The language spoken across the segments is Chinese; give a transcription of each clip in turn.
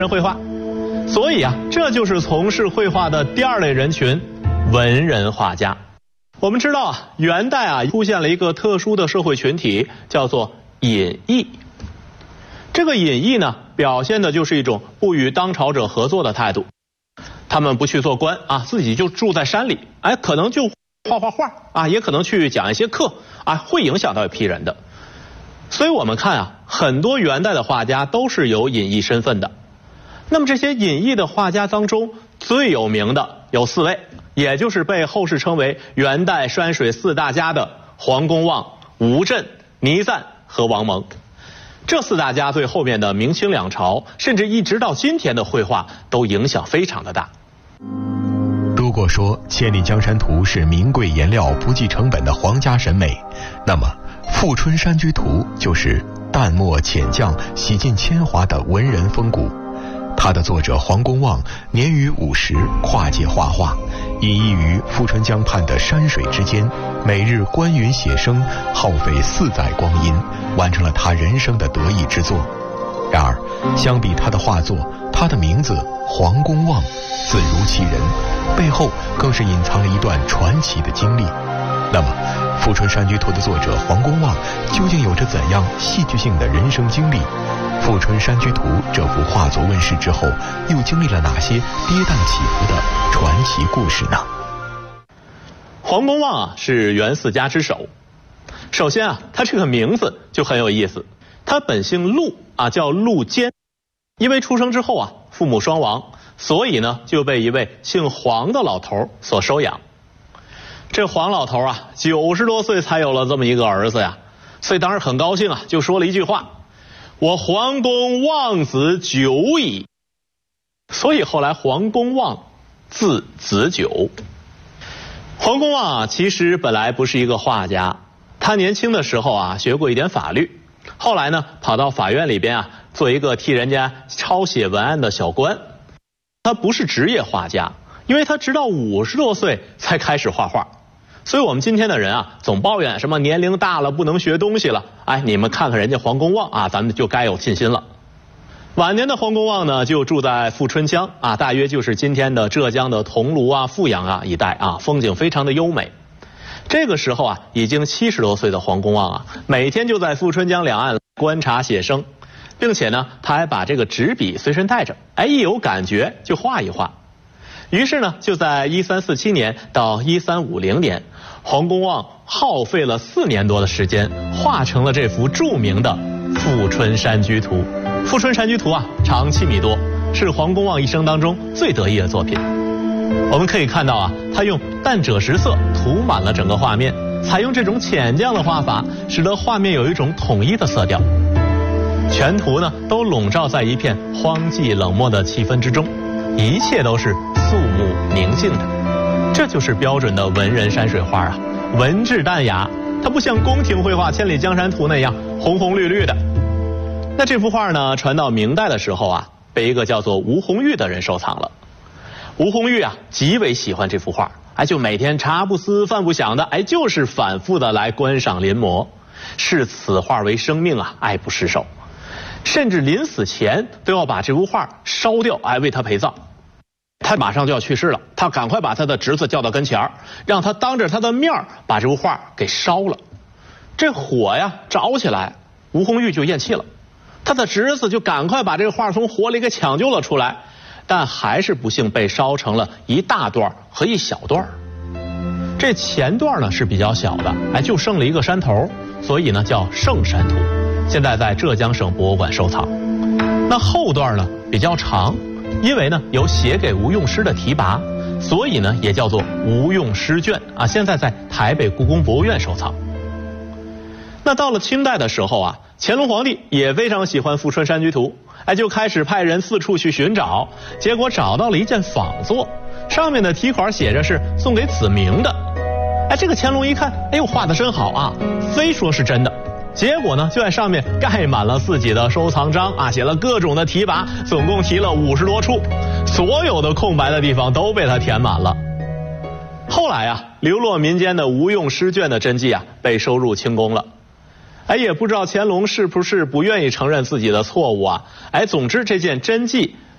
人绘画。所以啊，这就是从事绘画的第二类人群——文人画家。我们知道啊，元代啊出现了一个特殊的社会群体，叫做隐逸。这个隐逸呢，表现的就是一种不与当朝者合作的态度。他们不去做官啊，自己就住在山里，可能就画画啊，也可能去讲一些课啊，会影响到一批人的。所以我们看啊，很多元代的画家都是有隐逸身份的。那么这些隐逸的画家当中，最有名的有4位，也就是被后世称为元代山水4大家的黄公望、吴镇、倪瓒和王蒙。这4大家对后面的明清两朝，甚至一直到今天的绘画都影响非常的大。 如果说《千里江山图》是名贵颜料不计成本的皇家审美，那么《富春山居图》就是淡墨浅绛洗尽铅华的文人风骨。他的作者黄公望年逾50，跨界画画，隐逸于富春江畔的山水之间，每日观云写生，耗费4载光阴，完成了他人生的得意之作。然而相比他的画作，他的名字黄公望字如其人，背后更是隐藏了一段传奇的经历。那么《富春山居图》的作者黄公望究竟有着怎样戏剧性的人生经历？《富春山居图》这幅画作问世之后，又经历了哪些跌宕起伏的传奇故事呢？ 黄公望啊是元4家之首。首先啊，他这个名字就很有意思，他本姓陆啊，叫陆坚。因为出生之后啊，父母双亡，所以呢就被一位姓黄的老头所收养。这黄老头啊，90多岁才有了这么一个儿子呀，所以当时很高兴啊，就说了一句话：“我黄公望子久矣。”所以后来黄公望字子久。黄公望啊，其实本来不是一个画家，他年轻的时候啊学过一点法律，后来呢跑到法院里边啊做一个替人家抄写文案的小官。他不是职业画家，因为他直到50多岁才开始画画。所以我们今天的人啊总抱怨什么年龄大了不能学东西了，你们看看人家黄公望啊，咱们就该有信心了。晚年的黄公望呢就住在富春江啊，大约就是今天的浙江的桐庐啊、富阳啊一带啊，风景非常的优美。这个时候啊，已经70多岁的黄公望啊，每天就在富春江两岸观察写生，并且呢他还把这个纸笔随身带着，一有感觉就画一画。于是呢就在1347年到1350年，黄公望耗费了4年多的时间，画成了这幅著名的《富春山居图》。《富春山居图》啊长7米多，是黄公望一生当中最得意的作品。我们可以看到啊，他用淡赭石色涂满了整个画面，采用这种浅绛的画法，使得画面有一种统一的色调。全图呢都笼罩在一片荒寂冷漠的气氛之中，一切都是肃穆宁静的。这就是标准的文人山水画啊，文质淡雅，它不像宫廷绘画《千里江山图》那样红红绿绿的。那这幅画呢传到明代的时候啊，被一个叫做吴红玉的人收藏了。吴红玉啊极为喜欢这幅画，就每天茶不思饭不想的，就是反复的来观赏临摹，视此画为生命啊，爱不释手，甚至临死前都要把这幅画烧掉，为他陪葬。他马上就要去世了，他赶快把他的侄子叫到跟前，让他当着他的面把这幅画给烧了。这火呀着起来，吴红玉就咽气了，他的侄子就赶快把这个画从火里给抢救了出来，但还是不幸被烧成了一大段和一小段。这前段呢是比较小的，就剩了一个山头，所以呢叫圣山图，现在在浙江省博物馆收藏。那后段呢比较长，因为呢有写给吴用诗的题跋，所以呢也叫做吴用诗卷啊，现在在台北故宫博物院收藏。那到了清代的时候啊，乾隆皇帝也非常喜欢《富春山居图》，就开始派人四处去寻找，结果找到了一件仿作，上面的题款写着是送给子明的。这个乾隆一看，画得真好啊，非说是真的。结果呢就在上面盖满了自己的收藏章啊，写了各种的题跋，总共题了50多处，所有的空白的地方都被他填满了。后来啊，流落民间的吴用诗卷的真迹啊被收入清宫了。也不知道乾隆是不是不愿意承认自己的错误啊，总之这件真迹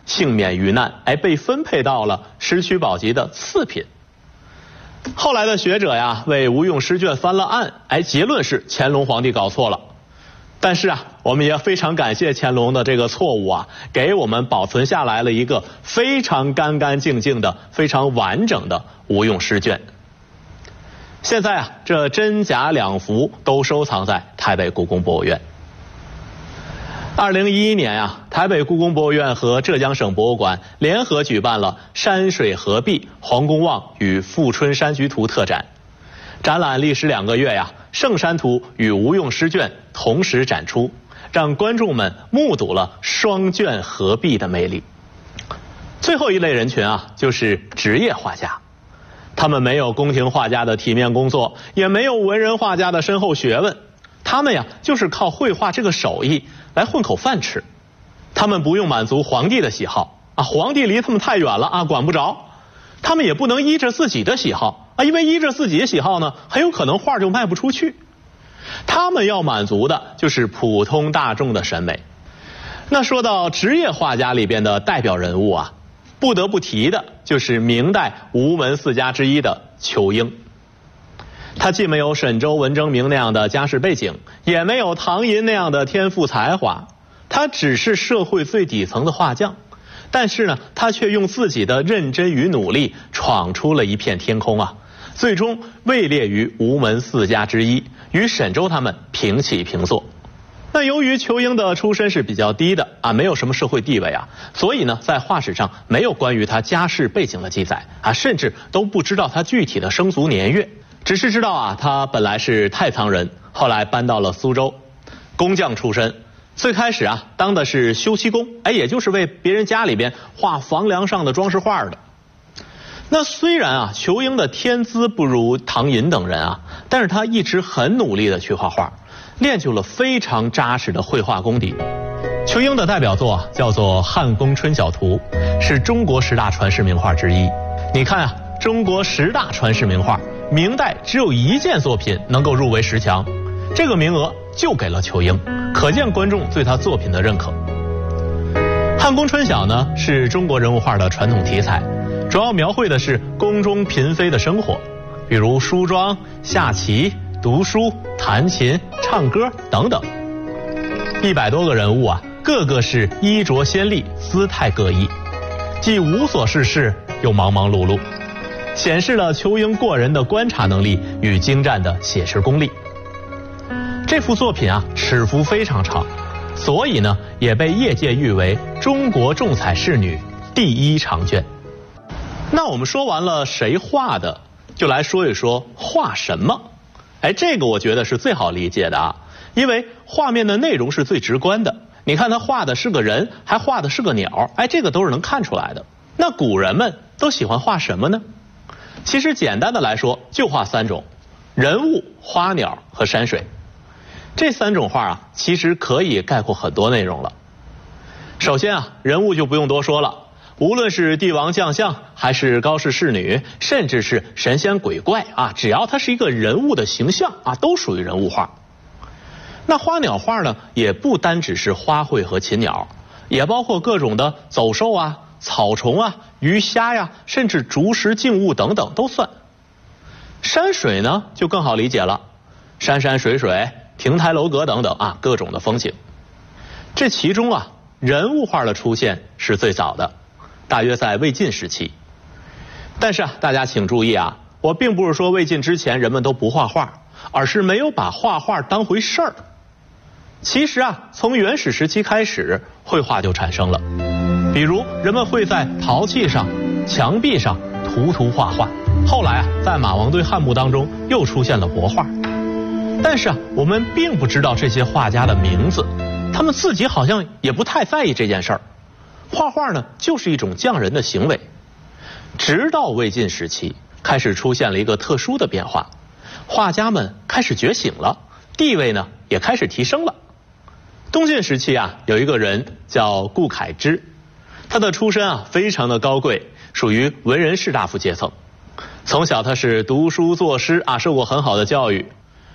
幸免于难，被分配到了石渠宝笈的次品。后来的学者呀，为吴用诗卷翻了案，结论是乾隆皇帝搞错了。但是啊，我们也非常感谢乾隆的这个错误啊，给我们保存下来了一个非常干干净净的、非常完整的吴用诗卷。现在啊，这真假两幅都收藏在台北故宫博物院。2011年啊，台北故宫博物院和浙江省博物馆联合举办了山水合璧黄公望与富春山居图特展。展览历时2个月呀，圣山图与吴用诗卷同时展出，让观众们目睹了双卷合璧的魅力。最后一类人群啊，就是职业画家。他们没有宫廷画家的体面工作，也没有文人画家的深厚学问，他们呀就是靠绘画这个手艺来混口饭吃。他们不用满足皇帝的喜好啊，皇帝离他们太远了啊，管不着。他们也不能依着自己的喜好啊，因为依着自己的喜好呢，很有可能画就卖不出去。他们要满足的就是普通大众的审美。那说到职业画家里边的代表人物啊，不得不提的就是明代吴门4家之一的仇英。他既没有沈周文征明那样的家世背景，也没有唐寅那样的天赋才华，他只是社会最底层的画匠。但是呢，他却用自己的认真与努力闯出了一片天空啊！最终位列于吴门4家之一，与沈周他们平起平坐。那由于仇英的出身是比较低的啊，没有什么社会地位啊，所以呢，在画史上没有关于他家世背景的记载啊，甚至都不知道他具体的生卒年月，只是知道啊，他本来是太仓人，后来搬到了苏州，工匠出身。最开始啊，当的是修漆工，也就是为别人家里边画房梁上的装饰画的。那虽然啊，仇英的天资不如唐寅等人啊，但是他一直很努力的去画画，练就了非常扎实的绘画功底。仇英的代表作叫做《汉宫春晓图》，是中国10大传世名画之一。你看啊，中国10大传世名画，明代只有1件作品能够入围10强，这个名额就给了仇英，可见观众对他作品的认可。汉宫春晓呢，是中国人物画的传统题材，主要描绘的是宫中嫔妃的生活，比如梳妆、下棋、读书、弹琴、唱歌等等。100多个人物啊，个个是衣着鲜丽，姿态各异，既无所事事，又忙忙碌碌，显示了仇英过人的观察能力与精湛的写实功力。这幅作品啊，尺幅非常长，所以呢，也被业界誉为中国重彩仕女第1长卷。那我们说完了谁画的，就来说一说画什么。这个我觉得是最好理解的啊，因为画面的内容是最直观的。你看他画的是个人，还画的是个鸟，这个都是能看出来的。那古人们都喜欢画什么呢？其实简单的来说，就画3种：人物、花鸟和山水。这3种画啊，其实可以概括很多内容了。首先啊，人物就不用多说了，无论是帝王将相，还是高士士女，甚至是神仙鬼怪啊，只要它是一个人物的形象啊，都属于人物画。那花鸟画呢，也不单只是花卉和禽鸟，也包括各种的走兽啊、草虫啊、鱼虾呀，甚至竹石静物等等都算。山水呢，就更好理解了，山山水水、亭台楼阁等等啊，各种的风景。这其中啊，人物画的出现是最早的，大约在魏晋时期。但是啊，大家请注意啊，我并不是说魏晋之前人们都不画画，而是没有把画画当回事儿。其实啊，从原始时期开始，绘画就产生了。比如人们会在陶器上、墙壁上涂涂画画，后来啊，在马王堆汉墓当中又出现了帛画。但是啊，我们并不知道这些画家的名字，他们自己好像也不太在意这件事儿。画画呢，就是一种匠人的行为。直到魏晋时期，开始出现了一个特殊的变化，画家们开始觉醒了，地位呢也开始提升了。东晋时期啊，有一个人叫顾恺之，他的出身啊非常的高贵，属于文人士大夫阶层。从小他是读书作诗啊，受过很好的教育。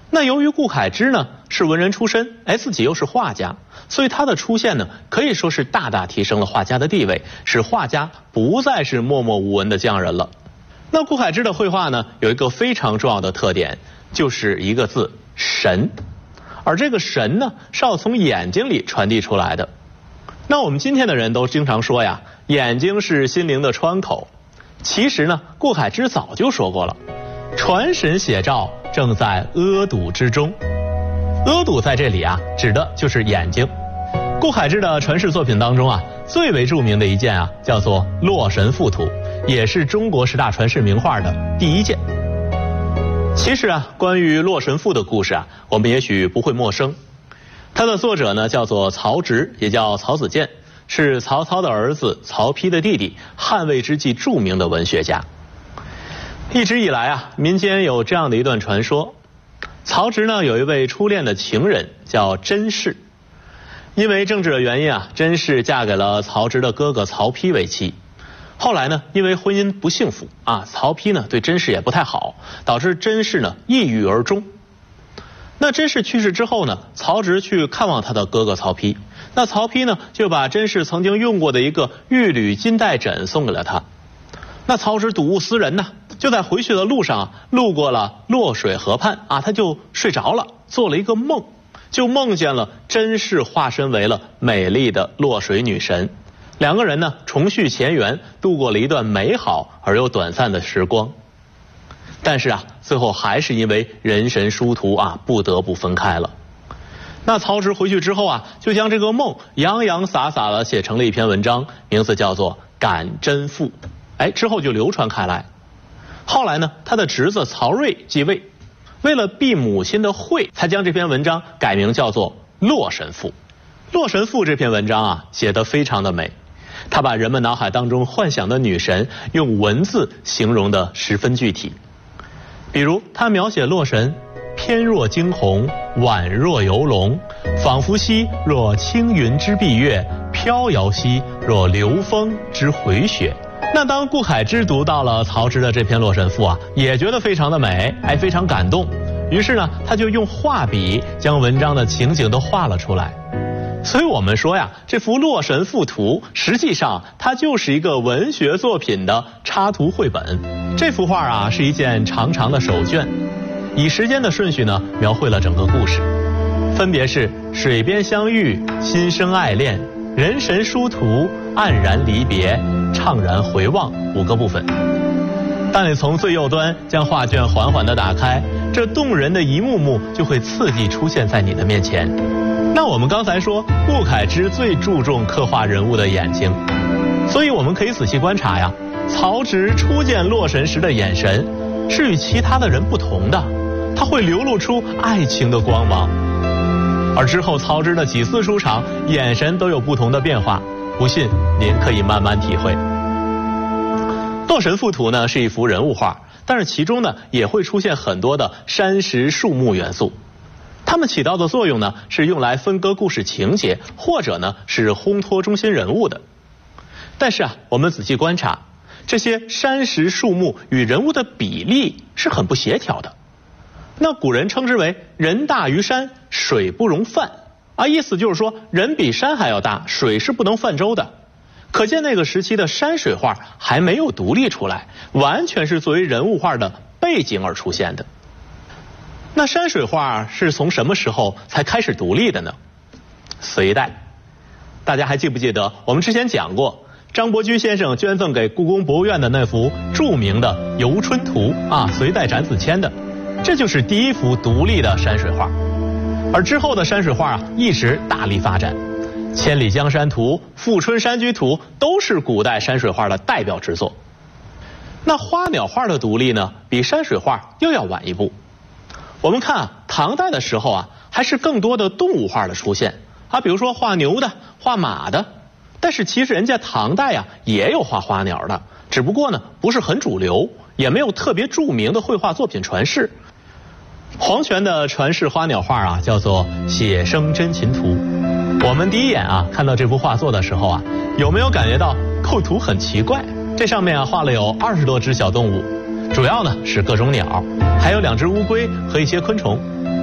那由于顾恺之呢是文人出身，自己又是画家，所以他的出现呢可以说是大大提升了画家的地位，使画家不再是默默无闻的匠人了。那顾恺之的绘画呢有一个非常重要的特点，就是一个字神，而这个神呢是要从眼睛里传递出来的。那我们今天的人都经常说呀，眼睛是心灵的窗口。其实呢，顾恺之早就说过了，传神写照正在阿堵之中。阿堵在这里啊，指的就是眼睛。顾恺之的传世作品当中啊，最为著名的一件啊，叫做《洛神赋图》，也是中国10大传世名画的第一件。其实啊，关于《洛神赋》的故事啊，我们也许不会陌生。它的作者呢，叫做曹植，也叫曹子建，是曹操的儿子，曹丕的弟弟，汉魏之际著名的文学家。一直以来啊，民间有这样的一段传说：曹植呢有一位初恋的情人叫甄氏，因为政治的原因啊，甄氏嫁给了曹植的哥哥曹丕为妻。后来呢，因为婚姻不幸福啊，曹丕呢对甄氏也不太好，导致甄氏呢抑郁而终。那甄氏去世之后呢，曹植去看望他的哥哥曹丕，那曹丕呢就把甄氏曾经用过的一个玉履金带枕送给了他。那曹植睹物思人呢，就在回去的路上路过了洛水河畔啊，他就睡着了，做了一个梦，就梦见了甄氏化身为了美丽的洛水女神，两个人呢重续前缘，度过了一段美好而又短暂的时光。但是啊，最后还是因为人神殊途啊，不得不分开了。那曹植回去之后啊，就将这个梦洋洋洒洒的写成了一篇文章，名字叫做《感甄赋》。之后就流传开来。后来呢，他的侄子曹睿继位，为了避母亲的讳，才将这篇文章改名叫做《洛神赋》。《洛神赋》这篇文章啊，写得非常的美，他把人们脑海当中幻想的女神用文字形容得十分具体。比如他描写洛神翩若惊鸿，宛若游龙，仿佛兮若青云之蔽月，飘摇兮若流风之回雪。那当顾恺之读到了曹植的这篇《洛神赋》啊，也觉得非常的美，非常感动。于是呢，他就用画笔将文章的情景都画了出来。所以我们说呀，这幅《洛神赋图》实际上它就是一个文学作品的插图绘本。这幅画啊，是一件长长的手卷，以时间的顺序呢，描绘了整个故事，分别是水边相遇，心生爱恋，人神殊途，黯然离别，怅然回望5个部分。当你从最右端将画卷缓缓地打开，这动人的一幕幕就会次第出现在你的面前。那我们刚才说顾恺之最注重刻画人物的眼睛，所以我们可以仔细观察呀，曹植初见洛神时的眼神是与其他的人不同的，他会流露出爱情的光芒。而之后曹植的几次出场，眼神都有不同的变化，不信您可以慢慢体会。《洛神赋图》呢是一幅人物画，但是其中呢也会出现很多的山石树木元素，它们起到的作用呢是用来分割故事情节，或者呢是烘托中心人物的。但是啊，我们仔细观察，这些山石树木与人物的比例是很不协调的。那古人称之为人大于山，水不容泛啊，意思就是说人比山还要大，水是不能泛舟的。可见那个时期的山水画还没有独立出来，完全是作为人物画的背景而出现的。那山水画是从什么时候才开始独立的呢？隋代。大家还记不记得我们之前讲过，张伯驹先生捐赠给故宫博物院的那幅著名的《游春图》啊，隋代展子谦的，这就是第一幅独立的山水画。而之后的山水画啊，一直大力发展，《千里江山图》《富春山居图》都是古代山水画的代表之作。那花鸟画的独立呢，比山水画又要晚一步。我们看啊，唐代的时候啊，还是更多的动物画的出现啊，比如说画牛的、画马的。但是其实人家唐代啊也有画花鸟的，只不过呢不是很主流，也没有特别著名的绘画作品传世。黄权的传世花鸟画啊，叫做《写生真禽图》。我们第一眼啊看到这幅画作的时候啊，有没有感觉到构图很奇怪？这上面啊画了有20多只小动物，主要呢是各种鸟，还有2只乌龟和一些昆虫。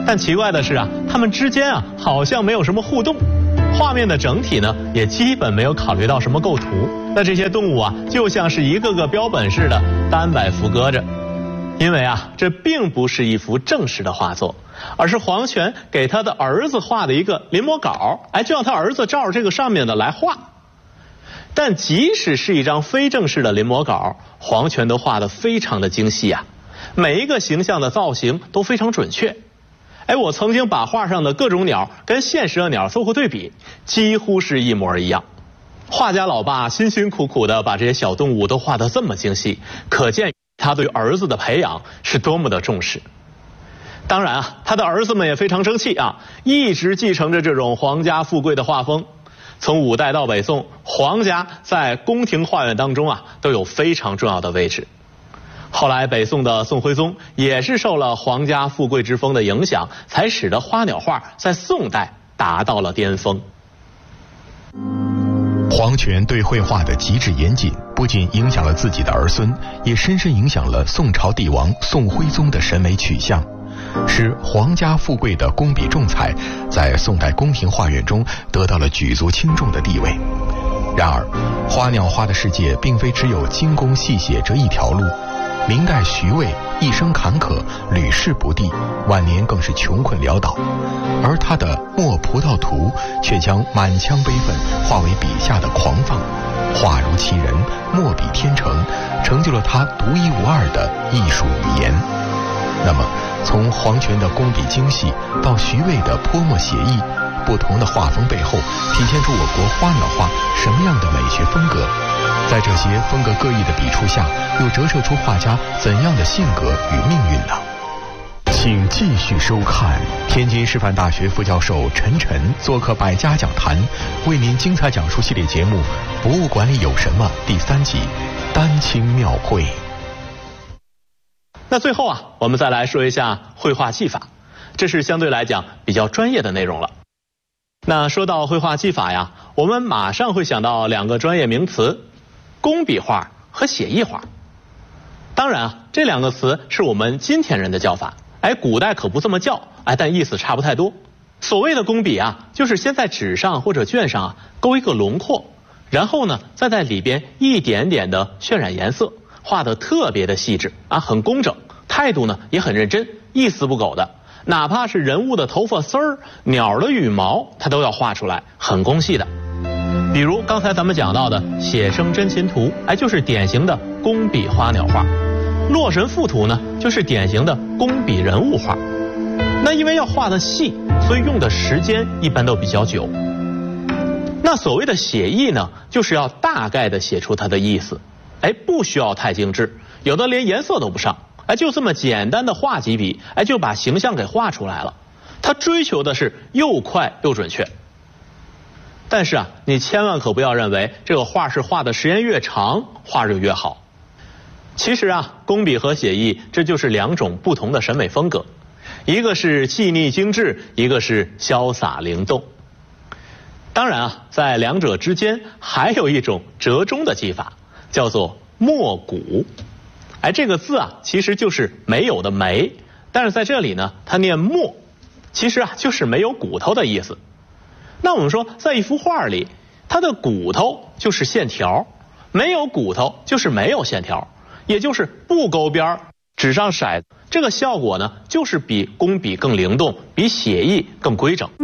但奇怪的是啊，他们之间啊好像没有什么互动，画面的整体呢也基本没有考虑到什么构图。那这些动物啊就像是一个个标本似的单摆浮搁着。因为啊这并不是一幅正式的画作，而是黄泉给他的儿子画的一个临摹稿，就让他儿子照着这个上面的来画。但即使是一张非正式的临摹稿，黄泉都画得非常的精细啊，每一个形象的造型都非常准确。我曾经把画上的各种鸟跟现实的鸟做过对比，几乎是一模一样。画家老爸辛辛苦苦的把这些小动物都画得这么精细，可见他对儿子的培养是多么的重视。当然啊，他的儿子们也非常争气啊，一直继承着这种皇家富贵的画风。从五代到北宋，皇家在宫廷画院当中啊都有非常重要的位置。后来北宋的宋徽宗也是受了皇家富贵之风的影响，才使得花鸟画在宋代达到了巅峰。 黄泉对绘画的极致严谨，不仅影响了自己的儿孙，也深深影响了宋朝帝王宋徽宗的审美取向，使皇家富贵的工笔重彩在宋代宫廷画院中得到了举足轻重的地位。然而，花鸟画的世界并非只有精工细写这一条路。明代徐渭一生坎坷，屡试不第，晚年更是穷困潦倒，而他的《墨葡萄图》却将满腔悲愤化为笔下的狂放，画如其人，墨比天成，成就了他独一无二的艺术语言。那么，从黄泉的工笔精细到徐渭的泼墨写意，不同的画风背后体现出我国花鸟画什么样的美学风格？在这些风格各异的笔触下，又折射出画家怎样的性格与命运呢？请继续收看天津师范大学副教授陈晨做客百家讲坛，为您精彩讲述系列节目《博物馆里有什么》第3集丹青庙会。 那最后啊，我们再来说一下绘画技法，这是相对来讲比较专业的内容了。那说到绘画技法呀，我们马上会想到2个专业名词：工笔画和写意画。当然啊，这2个词是我们今天人的叫法，古代可不这么叫，但意思差不太多。所谓的工笔啊，就是先在纸上或者卷上勾一个轮廓，然后呢，再在里边一点点的渲染颜色，画得特别的细致很工整，态度呢也很认真，一丝不苟的。哪怕是人物的头发丝儿、鸟的羽毛，它都要画出来，很工细的。比如刚才咱们讲到的《写生真禽图》，就是典型的工笔花鸟画；《洛神赋图》呢，就是典型的工笔人物画。那因为要画得细，所以用的时间一般都比较久。那所谓的写意呢，就是要大概的写出它的意思，不需要太精致，有的连颜色都不上。就这么简单的画几笔，就把形象给画出来了。他追求的是又快又准确。但是啊，你千万可不要认为这个画是画的时间越长，画就越好。其实啊，工笔和写意这就是2种不同的审美风格，一个是细腻精致，一个是潇洒灵动。当然啊，在2者之间还有一种折中的技法，叫做墨骨。这个字啊，其实就是没有的没，但是在这里呢，它念墨，其实啊就是没有骨头的意思。那我们说，在一幅画里，它的骨头就是线条，没有骨头就是没有线条，也就是不勾边，纸上色，这个效果呢，就是比工笔更灵动，比写意更规整。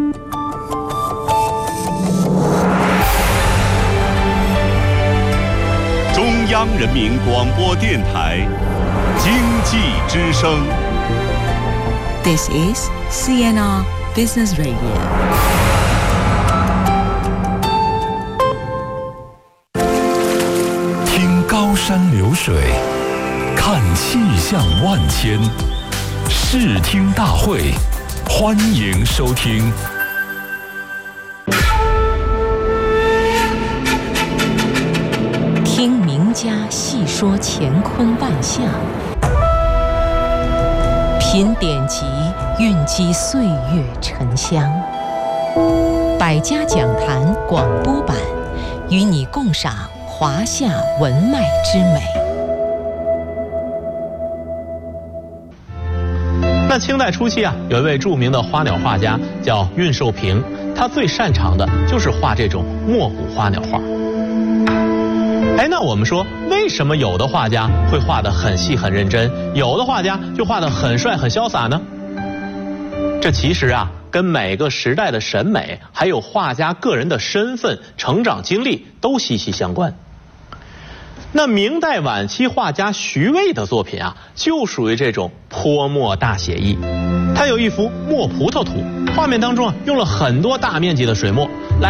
中央人民广播电台经济之声。 This is CNR Business Radio。 听高山流水，看气象万千，视听大会，欢迎收听。 听名家细说乾坤万象，品典籍，蕴积岁月沉香。百家讲坛广播版，与你共赏华夏文脉之美。 那清代初期啊，有一位著名的花鸟画家叫恽寿平，他最擅长的就是画这种墨骨花鸟画。那我们说，为什么有的画家会画得很细很认真，有的画家就画得很帅很潇洒呢？这其实啊，跟每个时代的审美，还有画家个人的身份、成长经历都息息相关。那明代晚期画家徐渭的作品啊，就属于这种泼墨大写意。他有一幅墨葡萄图，画面当中啊，用了很多大面积的水墨。